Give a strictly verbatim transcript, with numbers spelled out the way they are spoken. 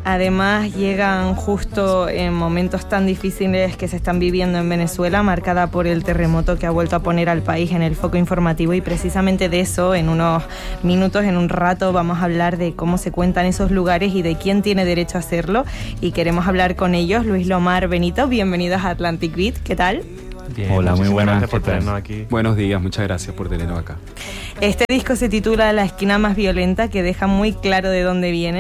Además, llegan justo en momentos tan difíciles que se están viviendo en Venezuela, marcada por el terremoto que ha vuelto a poner al país en el foco informativo, y precisamente de eso, en unos minutos, en un rato, vamos a hablar de cómo se cuentan esos lugares y de quién tiene derecho a hacerlo, y queremos hablar con ellos. Luis Lomar, Benito, bienvenidos a Atlantic Beat, ¿qué tal? Bien, hola, muy buenas. Por tenernos aquí. Buenos días, muchas gracias por tenernos acá. Este disco se titula La esquina más violenta, que deja muy claro de dónde viene.